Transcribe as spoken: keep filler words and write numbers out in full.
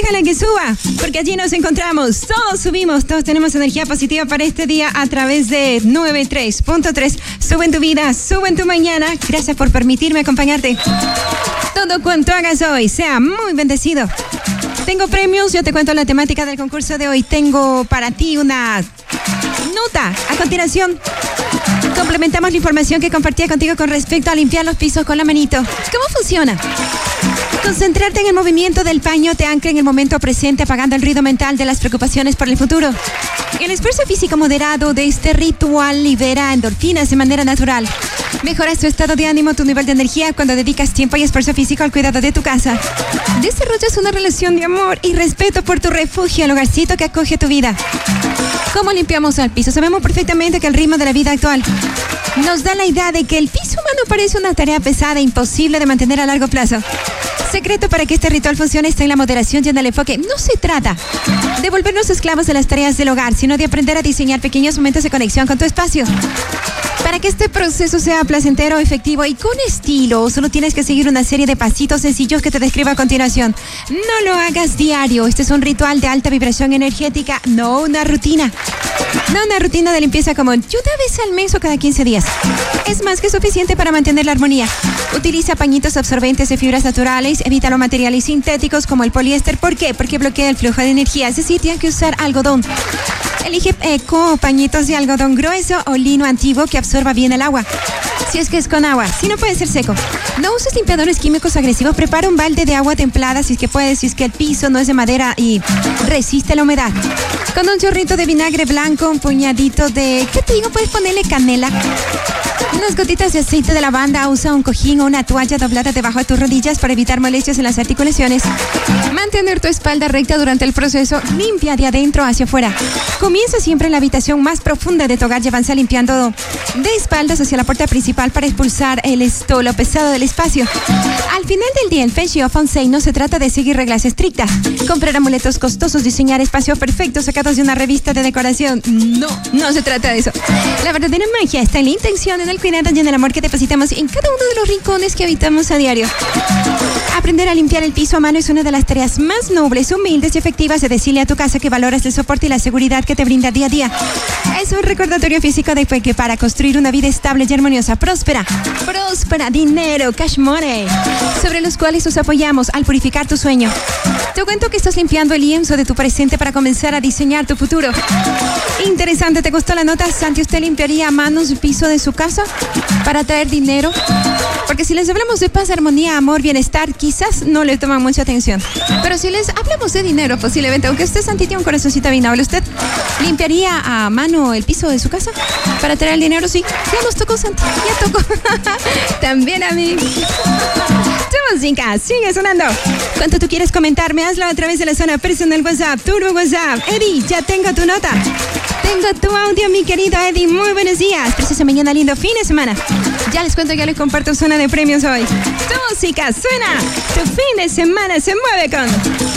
déjala que suba, porque allí nos encontramos. Todos subimos, todos tenemos energía positiva para este día a través de noventa y tres punto tres. Sube en tu vida, sube en tu mañana. Gracias por permitirme acompañarte. Todo cuanto hagas hoy sea muy bendecido. Tengo premios, yo te cuento la temática del concurso de hoy. Tengo para ti una nota. A continuación, complementamos la información que compartía contigo con respecto a limpiar los pisos con la manito. ¿Cómo funciona? Concentrarte en el movimiento del paño te ancla en el momento presente, apagando el ruido mental de las preocupaciones por el futuro. El esfuerzo físico moderado de este ritual libera endorfinas de manera natural. Mejoras tu estado de ánimo, tu nivel de energía cuando dedicas tiempo y esfuerzo físico al cuidado de tu casa. Desarrollas una relación de amor y respeto por tu refugio, el hogarcito que acoge tu vida. ¿Cómo limpiamos el piso? Sabemos perfectamente que el ritmo de la vida actual nos da la idea de que el piso humano parece una tarea pesada e imposible de mantener a largo plazo. Secreto para que este ritual funcione está en la moderación y en el enfoque. No se trata de volvernos esclavos de las tareas del hogar, sino de aprender a diseñar pequeños momentos de conexión con tu espacio. Para que este proceso sea placentero, efectivo y con estilo, solo tienes que seguir una serie de pasitos sencillos que te describo a continuación. No lo hagas diario. Este es un ritual de alta vibración energética, no una rutina. No una rutina de limpieza común. Y una vez al mes o cada quince días. Es más que suficiente para mantener la armonía. Utiliza pañitos absorbentes de fibras naturales. Evita los materiales sintéticos como el poliéster. ¿Por qué? Porque bloquea el flujo de energía. Es decir, tienes que usar algodón. Elige eco, pañitos de algodón grueso o lino antiguo que absorba bien el agua. Si es que es con agua, si no puede ser seco. No uses limpiadores químicos agresivos. Prepara un balde de agua templada si es que puedes, si es que el piso no es de madera y resiste la humedad. Con un chorrito de vinagre blanco, un puñadito de... ¿Qué te digo? Puedes ponerle canela. Unas gotitas de aceite de lavanda. Usa un cojín o una toalla doblada debajo de tus rodillas para evitar molestias en las articulaciones. Mantener tu espalda recta durante el proceso. Limpia de adentro hacia afuera. Comienza siempre en la habitación más profunda de tu hogar y avanza limpiando de espaldas hacia la puerta principal para expulsar el esto, lo pesado del espacio. Al final del día, el Feng Shui o Feng-Shui no se trata de seguir reglas estrictas, comprar amuletos costosos, diseñar espacios perfectos sacados de una revista de decoración. No, no se trata de eso. La verdadera magia está en la intención, en el cuidado y en el amor que depositamos en cada uno de los rincones que habitamos a diario. Aprender a limpiar el piso a mano es una de las tareas más nobles, humildes y efectivas de decirle a tu casa que valoras el soporte y la seguridad que te brinda día a día. Es un recordatorio físico de que para construir una vida estable y armoniosa, próspera, próspera, dinero, cash money, sobre los cuales nos apoyamos al purificar tu sueño. Te cuento que estás limpiando el lienzo de tu presente para comenzar a diseñar tu futuro. Interesante, ¿te gustó la nota? Santi, ¿usted limpiaría a mano el piso de su casa para traer dinero? Porque si les hablamos de paz, armonía, amor, bienestar, quizás no le toman mucha atención. Pero si les hablamos de dinero, posiblemente, aunque usted, Santi, tiene un corazoncito bien noble, ¿usted limpiaría a mano el piso de su casa para traer el dinero? Sí, ya nos tocó, Santi, ya tocó. También a mí. Tu música sigue sonando. ¿Cuánto tú quieres comentarme? Hazlo a través de la zona personal WhatsApp, Turbo WhatsApp. Eddie, ya tengo tu nota. Tengo tu audio, mi querido Eddie. Muy buenos días. Preciosa mañana, lindo fin de semana. Ya les cuento, ya les comparto zona de premios hoy. Tu música suena. Tu fin de semana se mueve con